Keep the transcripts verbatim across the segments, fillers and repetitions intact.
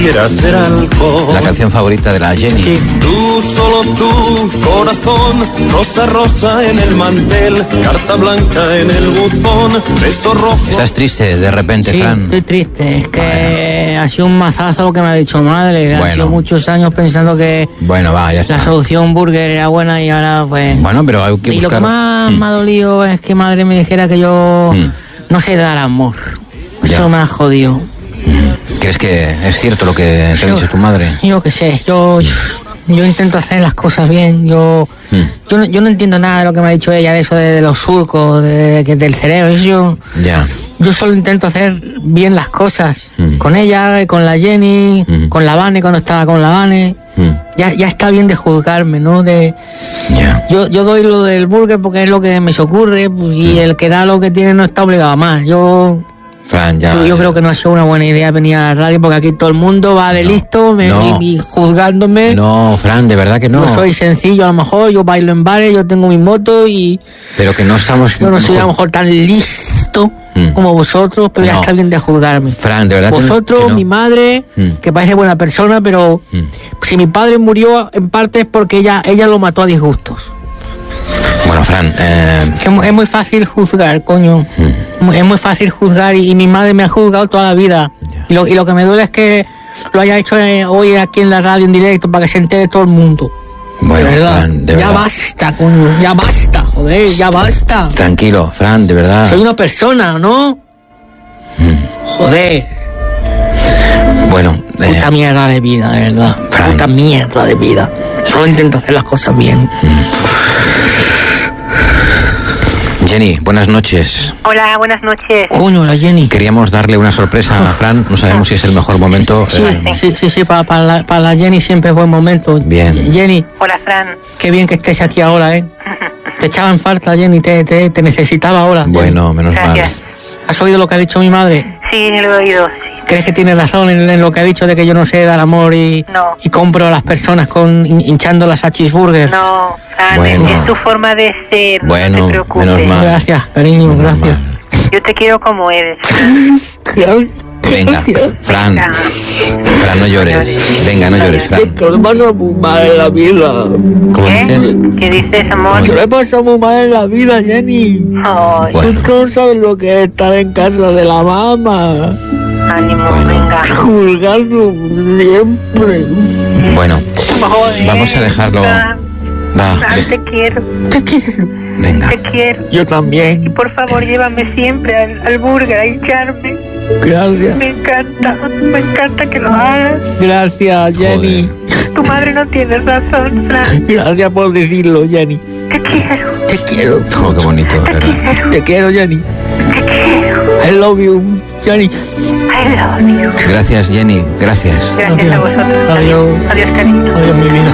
Ser algo. La canción favorita de la Jenny. Sí. Tú, solo tú, corazón, rosa, rosa en el mantel, carta blanca en el buzón, beso rojo. ¿Estás triste de repente, Sí, Fran? estoy triste. Es que bueno. ha sido un mazazo lo que me ha dicho madre. Bueno. Ha sido muchos años pensando que Bueno, va, ya está. la solución burger era buena y ahora pues... Bueno, pero hay que y buscar... lo que más Mm. me ha dolido es que madre me dijera que yo Mm. no sé dar amor. Ya. Eso me ha jodido. ¿Crees que es cierto lo que te ha Yo- dicho tu madre? Yo qué sé, yo, yo intento hacer las cosas bien. Yo, Mm. yo, no, yo no entiendo nada de lo que me ha dicho ella, de eso de, de los surcos, de, de- del cerebro. Eso yo, Ya. yo solo intento hacer bien las cosas. Mm. Con ella, con la Jenny, Mm. con la Vane cuando estaba con la Vane. Mm. Ya, ya está bien de juzgarme, ¿no? De, Ya. yo, yo doy lo del burger porque es lo que me se ocurre, pues, y el que da lo que tiene no está obligado a más. Yo, Fran, ya. yo, yo creo que no ha sido una buena idea venir a la radio porque aquí todo el mundo va de No, listo me, no. y, y juzgándome. No, Fran, de verdad que no. Yo soy sencillo, a lo mejor yo bailo en bares, yo tengo mi moto y Pero que no estamos... yo no soy a lo mejor tan listo Mm. como vosotros, pero ya No. está bien de juzgarme. Fran, de verdad que no- Vosotros, que no. mi madre, Mm. que parece buena persona, pero Mm. si mi padre murió en parte es porque ella, ella lo mató a disgustos. Bueno, Fran, eh... Es, mu- es muy fácil juzgar, coño. Mm. Mu- Es muy fácil juzgar y, y mi madre me ha juzgado toda la vida. Ya. Y lo, y lo que me duele es que lo haya hecho eh, hoy aquí en la radio en directo para que se entere todo el mundo. Bueno, De verdad. Fran, de ya verdad. basta, coño. Ya basta, joder, ya basta. Tranquilo, Fran, de verdad. Soy una persona, ¿no? Joder. Bueno, eh, Puta mierda de vida, de verdad. Fran. Puta mierda de vida. Solo intento hacer las cosas bien. Jenny, buenas noches. Hola, buenas noches. Coño, la Jenny. Queríamos darle una sorpresa a Fran, no sabemos si es el mejor momento. Sí, eh, sí, sí, sí, para, para, la, para la Jenny siempre es buen momento. Bien. Jenny, Hola, Fran. qué bien que estés aquí ahora, ¿eh? Te echaba en falta, Jenny, te, te, te necesitaba ahora. Bueno, menos mal. Gracias. ¿Has oído lo que ha dicho mi madre? Sí, lo he oído. Sí. ¿Crees que tiene razón en, en lo que ha dicho de que yo no sé dar amor y, No. y compro a las personas con hin- hinchándolas a cheeseburgers? No, Fran, Bueno. es tu forma de ser. Bueno, no te preocupes. menos mal. Gracias, cariño, Menos gracias. mal. Yo te quiero como eres. Venga, Fran, Ah, Fran, no llores. Venga, no llores, Fran. Que lo he pasado muy mal en la vida. ¿Cómo ¿Qué? dices? ¿Qué dices, amor? Que lo he pasado muy mal en la vida, Jenny. Ay, Bueno. Tú no sabes lo que es estar en casa de la mamá. ánimo, Bueno. venga. Juzgando siempre. Bueno, Joder, vamos a dejarlo. Fran, Va, Fran, ve- te quiero, Te quiero. venga. te quiero. Yo Y también. por favor, llévame siempre al, al burger a hincharme. Gracias. Me encanta, me encanta que lo hagas. Gracias, Jenny. Tu madre no tiene razón, Fran. Gracias por decirlo, Jenny. Te quiero, Te quiero. Oh, qué bonito, de verdad. Te quiero, Jenny. te quiero. I love you, Jenny. I love you. Gracias, Jenny, gracias. Gracias a vosotros. Adiós. Adiós, cariño. Adiós, mi vida.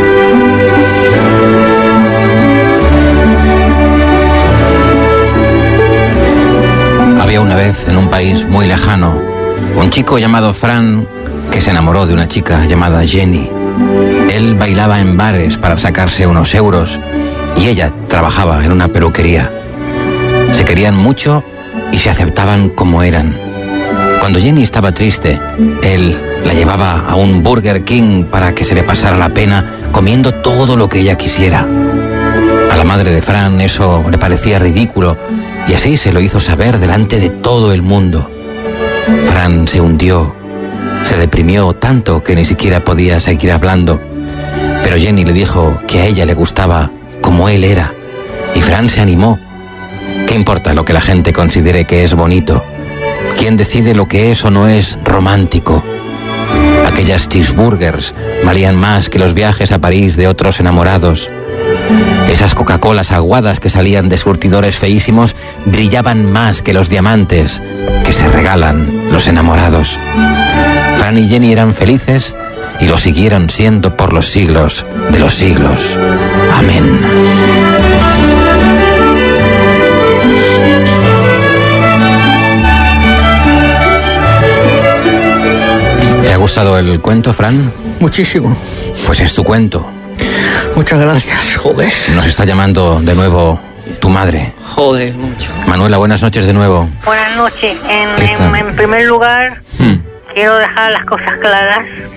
Había una vez en un país muy lejano un chico llamado Fran que se enamoró de una chica llamada Jenny. Él bailaba en bares para sacarse unos euros y ella trabajaba en una peluquería. Se querían mucho y se aceptaban como eran. Cuando Jenny estaba triste, él la llevaba a un Burger King para que se le pasara la pena comiendo todo lo que ella quisiera. A la madre de Fran eso le parecía ridículo y así se lo hizo saber delante de todo el mundo. Fran se hundió, se deprimió tanto que ni siquiera podía seguir hablando. Pero Jenny le dijo que a ella le gustaba como él era y Fran se animó. ¿Qué importa lo que la gente considere que es bonito? ¿Quién decide lo que es o no es romántico? Aquellas cheeseburgers valían más que los viajes a París de otros enamorados. Esas Coca-Colas aguadas que salían de surtidores feísimos brillaban más que los diamantes que se regalan los enamorados. Fran y Jenny eran felices y lo siguieron siendo por los siglos de los siglos. Amén. ¿Te ha gustado el cuento, Fran? Muchísimo. Pues es tu cuento. Muchas gracias. Joder. Nos está llamando de nuevo tu madre. Joder, mucho. Manuela, buenas noches de nuevo. Buenas noches. En, ¿Qué tal? en, en primer lugar, Hmm. quiero dejar las cosas claras.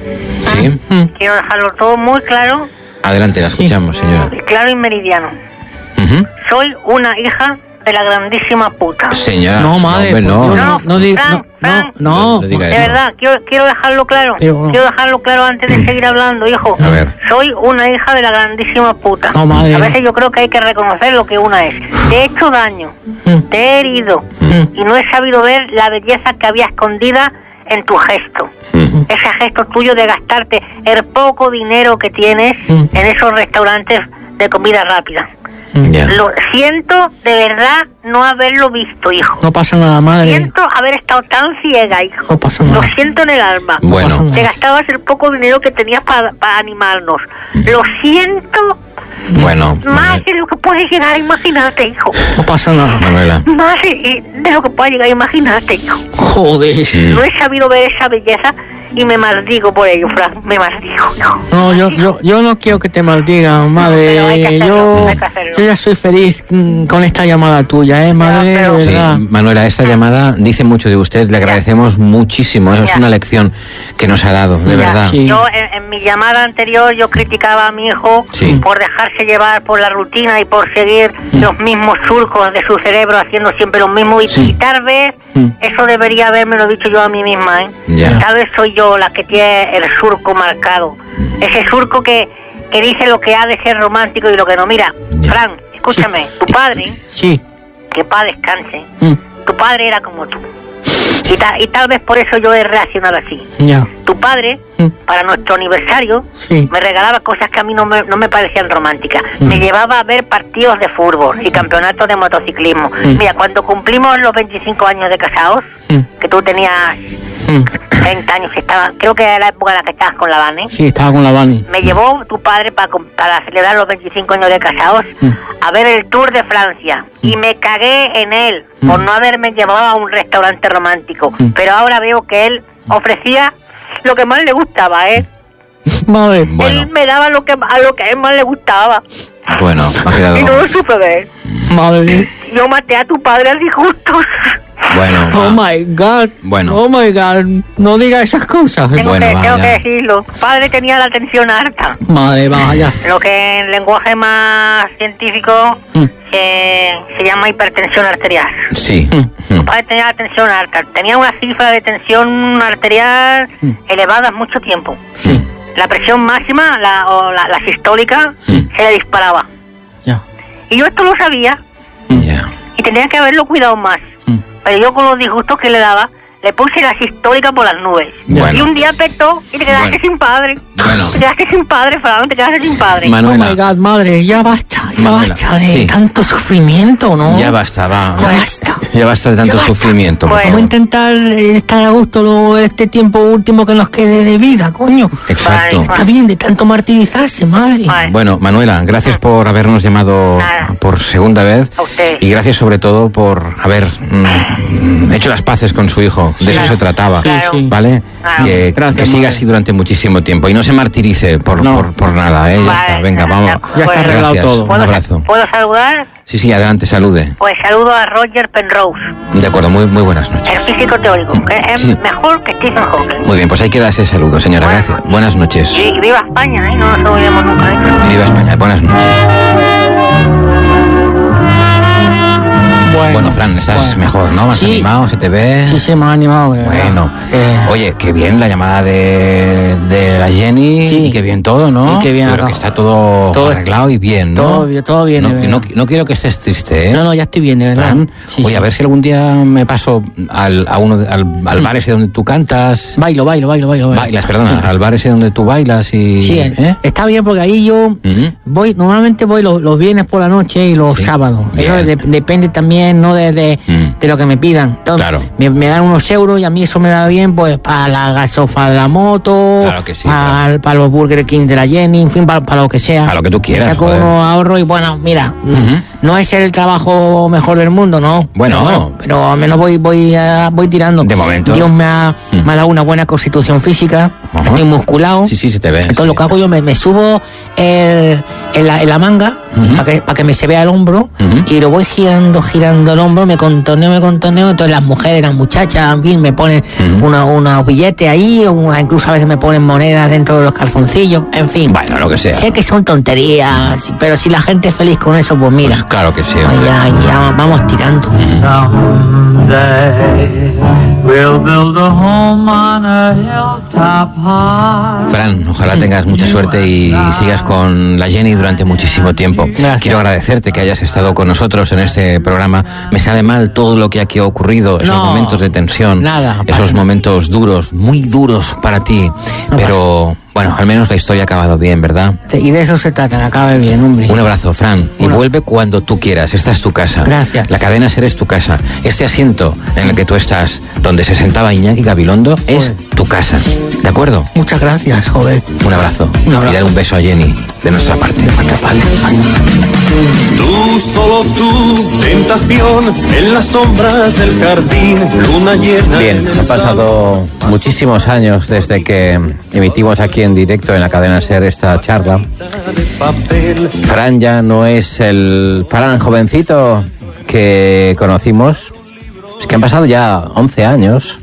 Sí. Mm. Quiero dejarlo todo muy claro, Adelante, la escuchamos, señora. claro y meridiano. Ujú. Soy una hija de la grandísima puta. Señora. No, madre, hombre, no. pues, no. no, no, diga- Fran, no, Fran. no, no. No diga De eso. verdad, quiero, quiero dejarlo claro. Pero no. Quiero dejarlo claro antes de seguir hablando, hijo. A ver. Soy una hija de la grandísima puta. No, madre, A no. veces yo creo que hay que reconocer lo que una es. Te he hecho daño, Mm. te he herido Mm. y no he sabido ver la belleza que había escondida en tu gesto. Mm. Ese gesto tuyo de gastarte el poco dinero que tienes Mm. en esos restaurantes de comida rápida. Ya. Lo siento de verdad no haberlo visto, hijo. No pasa nada, madre. Siento haber estado tan ciega, hijo. No pasa Lo nada. siento en el alma. Bueno. pasa Te nada. gastabas el poco dinero que tenías para animarnos. Lo siento Bueno. más de lo que puedes llegar a imaginarte, hijo. No pasa nada. Manuela. Más de, de lo que puedes llegar a imaginarte, hijo. Joder. No he sabido ver esa belleza y me maldigo por ello, Frank. Me maldigo, hijo. No, yo, yo, yo no quiero que te maldigan, madre. Pero hay que hacerlo, yo, hay que hacerlo. yo ya soy feliz mm, con esta llamada tuya, ¿eh, madre? pero- de Sí, verdad. Manuela, esta llamada dice mucho de usted, le agradecemos muchísimo, eso es Ya. una lección que nos ha dado, de Ya, verdad. Sí. Yo en, en mi llamada anterior yo criticaba a mi hijo Sí. por dejarse llevar por la rutina y por seguir los mismos surcos de su cerebro haciendo siempre lo mismo y, Sí. y tal vez Mm. eso debería habérmelo dicho yo a mí misma, ¿eh? Ya. Tal vez soy yo la que tiene el surco marcado, ese surco que, que dice lo que ha de ser romántico y lo que no. Mira, Ya. Fran, escúchame, tu padre, Sí. que paz descanse, Mm. tu padre era como tú y, ta- y tal vez por eso yo he reaccionado así. Ya. Tu padre, Mm. para nuestro aniversario, Sí. me regalaba cosas que a mí no me, no me parecían románticas. Mm. Me llevaba a ver partidos de fútbol y campeonatos de motociclismo. Mm. Mira, cuando cumplimos los veinticinco años de casados, Mm. que tú tenías Mm. treinta años, que estaba, creo que era la época en la que estabas con la Vane, Sí, estaba con la Bani. me llevó tu padre para, para celebrar los veinticinco años de casados Mm. a ver el Tour de Francia. Y me cagué en él Mm. por no haberme llevado a un restaurante romántico. Mm. Pero ahora veo que él ofrecía lo que más le gustaba, ¿eh? Madre. Bueno. Él me daba lo que a lo que a él más le gustaba. Bueno, me ha quedado... Y no lo supe ver. Madre. Yo maté a tu padre a disgustos. Bueno, Oh va. my God. Bueno. Oh my God. No digas esas cosas. Tengo, Bueno, que, va, tengo ya. que decirlo. Tu padre tenía la atención harta. Madre, vaya. Lo que en lenguaje más científico Mm. se, se llama hipertensión arterial. Sí. Mm. Mm. Padre tenía la tensión alta, tenía una cifra de tensión arterial Mm. elevada mucho tiempo. Sí. La presión máxima, la, o la, la sistólica, Sí. se le disparaba. Ya. Y yo esto lo sabía Ya. y tenía que haberlo cuidado más. Mm. Pero yo con los disgustos que le daba, le puse la sistólica por las nubes. Bueno. Y un día petó y te quedaste Bueno. sin padre. Bueno. Te quedaste sin padre, Fran, te quedaste sin padre. Manuela. Oh my God, madre, ya basta, ya Manuela, basta de sí. tanto sufrimiento, ¿no? Ya basta, va. Ya basta. Ya basta de tanto Ya basta. sufrimiento. por Bueno. Vamos a favor. intentar eh, estar a gusto lo, este tiempo último que nos quede de vida, coño. Exacto. Vale. Está bien de tanto martirizarse, madre. Vale. Bueno, Manuela, gracias por habernos llamado Nada. por segunda vez. A usted. Y gracias sobre todo por haber mm, hecho las paces con su hijo. De eso Claro. se trataba. Claro. Sí. ¿Vale? Claro. Que, Gracias, que siga madre. así durante muchísimo tiempo. Y no se martirice por, No. por, por nada, ¿eh? Ya Vale, está. Venga, ya vamos. está. Ya está arreglado Gracias. todo. Un ¿Puedo, abrazo. ¿Puedo saludar? Sí, sí, adelante, salude. Pues saludo a Roger Penrose, De acuerdo, muy, muy buenas noches. el físico teórico, que es Sí. mejor que Stephen Hawking. Muy bien, pues ahí queda ese saludo, señora. Buenas Gracias. noches. Buenas noches. Y, y viva España, ¿eh? No nos olvidemos nunca, ¿eh? Y viva España. Buenas noches. Bueno, Bueno, Fran, estás bueno. mejor, ¿no? Más Sí. animado, se te ve. Sí, se me ha animado. de verdad. Bueno, Eh, oye, qué bien la llamada de, de la Jenny. Sí. Y qué bien todo, ¿no? Y qué bien Yo creo que acá. está todo, Todo- arreglado y bien, ¿no? todo bien, todo bien, No, de verdad. no, no quiero que estés triste, ¿eh? No, no, ya estoy bien, de verdad. Fran, Sí, oye, sí. a ver si algún día me paso al, a uno, de- al, al bar ese donde tú cantas. Bailo, bailo, bailo, bailo. bailo. Bailas, perdona, al bar ese donde tú bailas y... Sí, ¿eh? está bien porque ahí yo Ujú. voy, normalmente voy los, los viernes por la noche y los Sí. sábados. Bien. Eso de- depende también, ¿no? De, de, Mm. de lo que me pidan. Entonces, Claro. me, me dan unos euros y a mí eso me da bien, pues, para la gasofa de la moto, Claro que sí, para, claro. para los Burger King de la Jenny, en fin, para, para lo que sea. Para lo que tú quieras, Me saco joder. unos ahorros y bueno, mira, Ujú. no es el trabajo mejor del mundo, ¿no? Bueno. Pero, bueno, pero al menos voy voy uh, voy tirando. De momento. Dios me ha, Mm. me ha dado una buena constitución física. Ajá. Estoy musculado. Sí, sí, se te ve. Entonces sí. lo que hago yo, me, me subo el- en, la, en la manga Ujú. para que, para que me se vea el hombro Ujú. y lo voy girando, girando el hombro, me contoneo, me contoneo. Entonces las mujeres, las muchachas, en fin, me ponen Ujú. una- unos billetes ahí, o incluso a veces me ponen monedas dentro de los calzoncillos, en fin. Bueno, lo que sea. Sé que son tonterías, pero si la gente es feliz con eso, pues mira, Pues claro que sí. pues hombre. ya, ya vamos tirando. Someday we'll build a home on a hilltop high. Fran, ojalá tengas mucha suerte y sigas con la Jenny durante muchísimo tiempo. Gracias. Quiero agradecerte que hayas estado con nosotros en este programa. Me sabe mal todo lo que aquí ha ocurrido, esos No, momentos de tensión, nada, esos pasa. momentos duros, muy duros para ti. No Pero bueno, al menos la historia ha acabado bien, ¿verdad? Y de eso se trata, que acabe bien, hombre. Un abrazo, Fran, y Una- vuelve cuando tú quieras. Esta es tu casa. Gracias. La cadena SER es tu casa. Este asiento en el que tú estás, donde se sentaba Iñaki Gabilondo, es Joder. tu casa. ¿De acuerdo? Muchas gracias, joder. Un abrazo. Un abrazo. Y dar un beso a Jenny, de nuestra parte. Tú, solo tú, tentación, en las sombras del jardín, luna llena. Bien, en el han pasado muchísimos años desde que emitimos aquí en directo en la cadena SER esta charla. de papel. Fran ya no es el Fran jovencito que conocimos. Es que han pasado ya once años.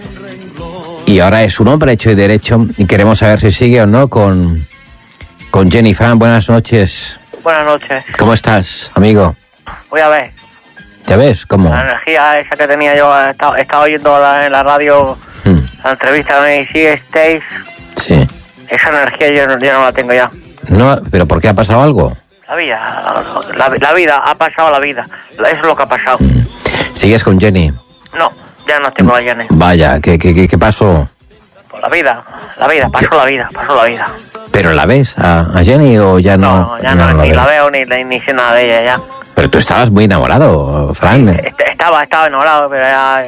Y ahora es un hombre hecho y derecho. Y queremos saber si sigue o no con, con Jenny. Fran, buenas noches. Buenas noches. ¿Cómo estás, amigo? Voy a ver, ¿Ya ves? ¿Cómo? la energía esa que tenía yo, he estado, he estado oyendo la- en la radio Hmm, la entrevista de sí, estáis, sí. esa energía yo no, yo no la tengo ya. No, ¿pero por qué ha pasado algo? La vida, la, la vida, ha pasado la vida, eso es lo que ha pasado. ¿Sigues con Jenny? No, ya no tengo a Jenny. Vaya, ¿qué, qué, qué, qué pasó? Pues la vida, la vida, pasó la vida, pasó la vida. ¿Pero la ves a, a Jenny o ya no? No, ya no, la ni ves? la veo ni, ni, ni sé nada de ella ya. Pero tú estabas muy enamorado, Fran. Est- Estaba, estaba enamorado, pero ya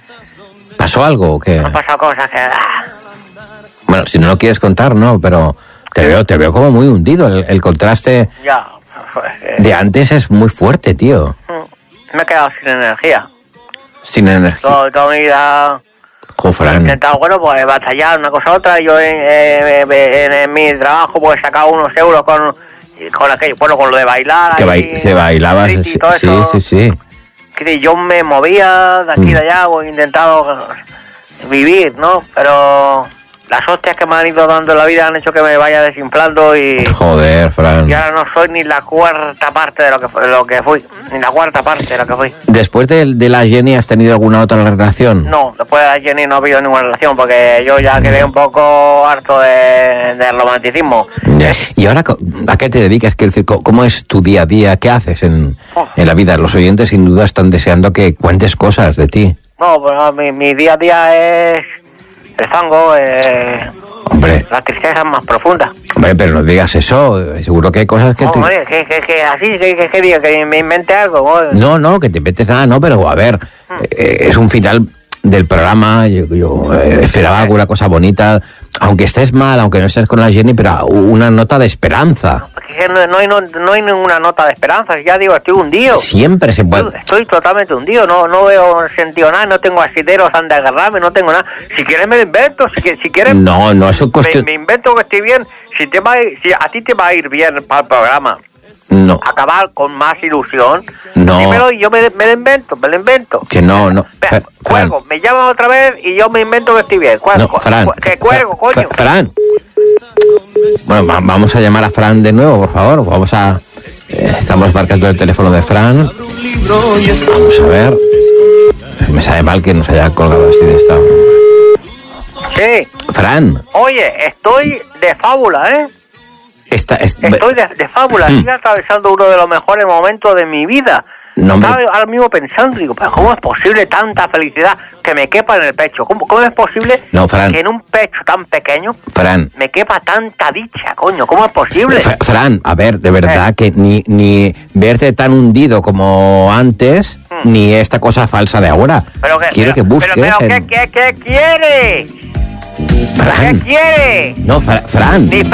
¿Pasó algo o qué? han pasado cosas que... ah, Bueno, si no lo quieres contar, no, pero te veo, te veo como muy hundido. El, el contraste ya, pues, eh, de antes es muy fuerte, tío. me he quedado sin energía. Sin energía. Toda, toda mi vida... Jo, He Fran. intentado, bueno, pues batallar una cosa a otra. Yo en, eh, en, en mi trabajo pues he sacado unos euros con, con aquello, bueno, con lo de bailar. Que ahí, bai- se bailaba. street Sí, y todo sí, eso. sí, sí. Que yo me movía de aquí y de allá, pues, he intentado vivir, ¿no? Pero las hostias que me han ido dando en la vida han hecho que me vaya desinflando y, Joder, Fran. y ahora no soy ni la cuarta parte de lo que, fu- de lo que fui. Ni la cuarta parte de lo que fui. Después de, de la Jenny, ¿has tenido alguna otra relación? No, después de la Jenny no ha habido ninguna relación porque yo ya quedé un poco harto de, del romanticismo. Ya. ¿Y ahora co- a qué te dedicas? Quiero decir, co- ¿cómo es tu día a día? ¿Qué haces en, Oh. en la vida? Los oyentes sin duda están deseando que cuentes cosas de ti. No, pues no, mi, mi día a día es el fango, eh, Hombre, la tristeza más profunda. hombre, pero no digas eso. Seguro que hay cosas que No, te... hombre, que, que, que así, que, que, que diga, que me invente algo. joder. No, no, que te metes nada, no, pero a ver, eh, es un final del programa, yo, yo, eh, esperaba alguna cosa bonita, aunque estés mal, aunque no estés con la Jenny, pero una nota de esperanza. Porque que no, no, hay, no, no hay ninguna nota de esperanza, ya digo, estoy hundido. Siempre se puede... Estoy, estoy totalmente hundido, no no veo sentido nada, no tengo asideros donde agarrarme, no tengo nada. Si quieres me lo invento, si, qui- si quieres No, no, eso me, cuestión... me invento que estoy bien. Si, te va a, ir- si a ti te va a ir bien para el programa, No, acabar con más ilusión, No. dímelo y yo me, me lo invento, me lo invento. que no, no. Espera, Fran, cuelgo, me llaman otra vez y yo me invento que estoy bien. Cuelgo, no, Fran, cu- que cuelgo, Fran, coño. Fran. Bueno, va- vamos a llamar a Fran de nuevo, por favor. Vamos a... eh, estamos marcando el teléfono de Fran. Un libro y es Vamos a ver. Me sabe mal que nos haya colgado así de esta... Sí, Fran, oye, estoy de fábula, ¿eh? esta... es- Estoy de, de fábula, Mm. estoy atravesando uno de los mejores momentos de mi vida. No, hombre. Estaba ahora mismo pensando, digo, pero ¿cómo es posible tanta felicidad que me quepa en el pecho? ¿Cómo, cómo es posible No, Fran. que en un pecho tan pequeño Fran, me quepa tanta dicha, coño? ¿Cómo es posible? Fra- Fran, a ver, de verdad Eh. que ni, ni verte tan hundido como antes, ni esta cosa falsa de ahora. Pero que, Quiero pero, que busques... Pero, pero en- ¿qué, qué, qué quieres? ¿Qué Fran, quieres? no, Fra- Fran. Ni